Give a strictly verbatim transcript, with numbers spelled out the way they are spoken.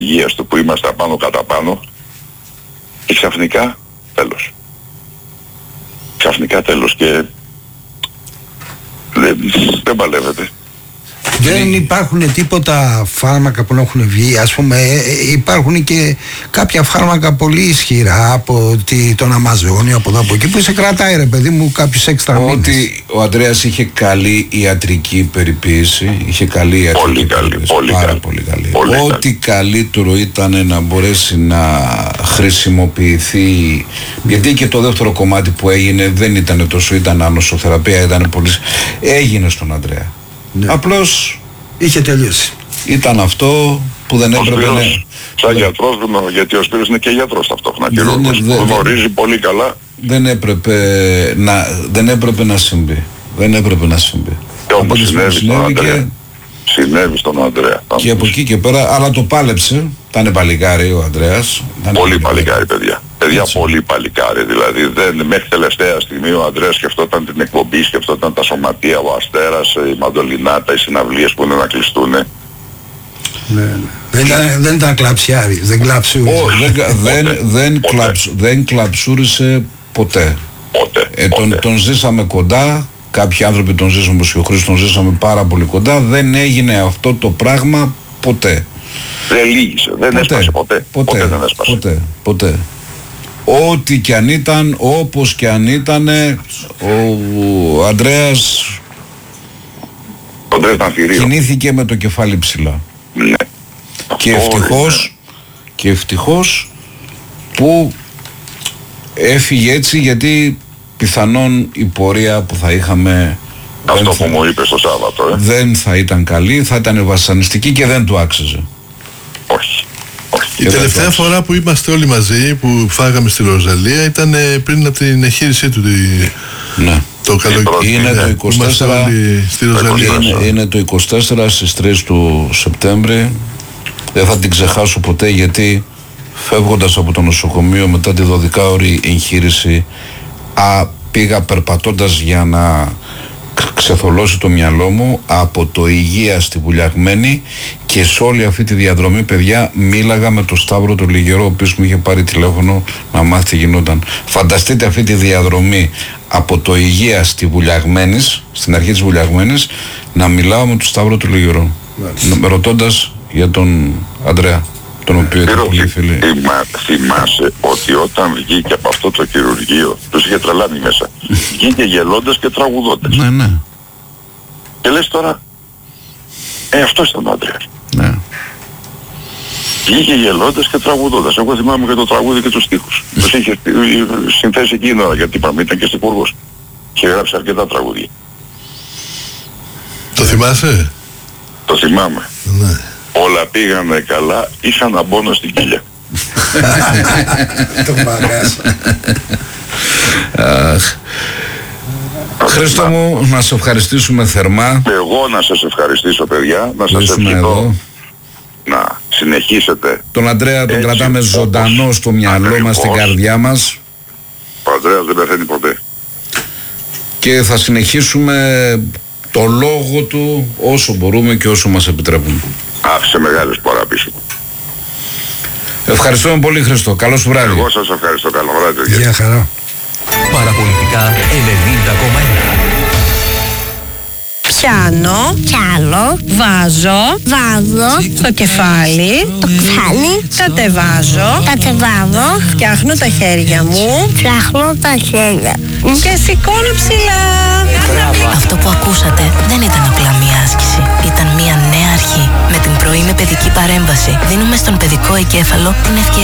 υγείας του που είμαστε απάνω κατά πάνω και ξαφνικά τέλος. Ξαφνικά τέλος και δεν, δεν παλεύεται. Δεν υπάρχουν τίποτα φάρμακα που να έχουν βγει. Ας πούμε, υπάρχουν και κάποια φάρμακα πολύ ισχυρά από τη, τον Αμαζόνιο, από εδώ από εκεί, που σε κρατάει, ρε παιδί μου, κάποιους έξτρα μήνες. Ότι ο Ανδρέας είχε καλή ιατρική περιποίηση, είχε καλή ιατρική πολύ καλή, περιποίηση, πολύ πάρα καλή. πολύ καλή. Πολύ Ό,τι καλύτερο ήταν να μπορέσει να χρησιμοποιηθεί, γιατί και το δεύτερο κομμάτι που έγινε δεν ήταν τόσο, ήταν ανοσοθεραπεία, ήταν πολύ, έγινε στον Ανδρέα. Ναι. Απλώς είχε τελειώσει. Ήταν αυτό που δεν Ο έπρεπε να... Σαν γιατρός, γιατί ο Σπύρος είναι και γιατρός ταυτόχρονα. Και γνωρίζει πολύ καλά. Δεν έπρεπε να, δεν έπρεπε να συμβεί. Δεν έπρεπε να συμβεί. Και όμως συνέβη στον Ανδρέα. Συνέβη στον Ανδρέα. Και από εκεί και πέρα, αλλά το πάλεψε. Ήταν παλικάρι ο Ανδρέας. Πολύ παλικάρι, παιδιά. Παιδιά, έτσι. Πολύ παλικάρι. Δηλαδή, δεν, μέχρι τελευταία στιγμή ο Ανδρέας σκεφτόταν την εκπομπή, σκεφτόταν τα σωματεία, ο Αστέρας, η Μαντολινάτα, οι συναυλίες που είναι να κλειστούν. Ναι, ναι. Δεν ήταν, δεν ήταν κλαψιάρης, δεν κλαψούρισε. Oh, δεν, δεν, δεν, κλαψ, δεν κλαψούρισε ποτέ. Ποτέ. Ε, τον, ποτέ. τον ζήσαμε κοντά. Κάποιοι άνθρωποι τον ζήσαμε, όπως και ο Χρήστος, τον ζήσαμε πάρα πολύ κοντά. Δεν έγινε αυτό το πράγμα ποτέ. Δεν λύγησε, δεν ποτέ. έσπασε ποτέ. Ποτέ, ποτέ δεν έσπασε. Ποτέ, ποτέ. Ό,τι και αν ήταν, όπως και αν ήταν, ο, ο Ανδρέας κινήθηκε με το κεφάλι ψηλά. Ναι. Και ευτυχώς, και ευτυχώς που έφυγε έτσι, γιατί πιθανόν η πορεία που θα είχαμε, αυτό που θα, μου είπες το Σάββατο, ε. δεν θα ήταν καλή, θα ήταν βασανιστική και δεν του άξιζε. Όχι. Η τελευταία φορά που είμαστε όλοι μαζί, που φάγαμε στη Ροζαλία, ήταν πριν από την εγχείρησή του. Ναι. Το καλοκαίρι. Είναι το είκοσι τέσσερα, στη Ροζαλία. Είναι, είναι το είκοσι τέσσερα στις τρεις του Σεπτέμβρη. Δεν θα την ξεχάσω ποτέ, γιατί φεύγοντας από το νοσοκομείο μετά τη δωδεκάωρη εγχείρηση, α, πήγα περπατώντας για να ξεθολώσει το μυαλό μου από το Υγεία στη Βουλιαγμένη, και σε όλη αυτή τη διαδρομή, παιδιά, μίλαγα με τον Σταύρο τον Λιγερό, ο οποίος μου είχε πάρει τηλέφωνο να μάθει τι γινόταν. Φανταστείτε αυτή τη διαδρομή από το Υγεία στη Βουλιαγμένης, στην αρχή της Βουλιαγμένης, να μιλάω με τον Σταύρο τον Λιγερό, ρωτώντας για τον Ανδρέα, τον οποίο ήταν πολύ φίλοι. Θυμά, θυμάσαι ότι όταν βγήκε από αυτό το χειρουργείο, τους είχε τρελάνει μέσα. Βγήκε γελώντας και τραγουδώντας. Ναι, ναι. Και λες τώρα, ε, αυτό ήταν ο Ανδρέας. Ναι. Βγήκε γελώντας και τραγουδώντας. Εγώ θυμάμαι και το τραγούδι και τους στίχους. Τους είχε συνθέσει εκείνη ώρα, γιατί είπαμε, ήταν και στην Υπουργός. Και γράψει αρκετά τραγούδια. Το θυμάσαι? Το θυμάμαι. Ναι. Όλα πήγανε καλά, είχαν αμπόνο στην κοιλιά. Τον παγάσα. Χρήστο μου, να σε ευχαριστήσουμε θερμά. Εγώ να σας ευχαριστήσω, παιδιά, να σας ευχηθώ να συνεχίσετε. Τον Ανδρέα τον έτσι, κρατάμε ζωντανό στο μυαλό ακριβώς, μας, στην καρδιά μας. Ο Ανδρέας δεν πεθαίνει ποτέ. Και θα συνεχίσουμε το λόγο του όσο μπορούμε και όσο μας επιτρέπουν. Άφησε μεγάλη σπορά πίσω. Ευχαριστούμε πολύ, Χριστό. Καλό σου βράδυ. Εγώ σας ευχαριστώ. Καλό βράδυ. Γεια χαρά. Παραπολιτικά ενενήντα κόμμα ένα. Πιάνω, πιάνω, βάζω, βάζω, στο κεφάλι, το κεφάλι, κατεβάζω, κατεβάζω, φτιάχνω τα χέρια μου, φτιάχνω τα χέρια και σηκώνω ψηλά. Αυτό που ακούσατε δεν ήταν απλά μία άσκηση. Ήταν μία νέα αρχή. Με την πρωινή παιδική παρέμβαση δίνουμε στον παιδικό εγκέφαλο την ευκαιρία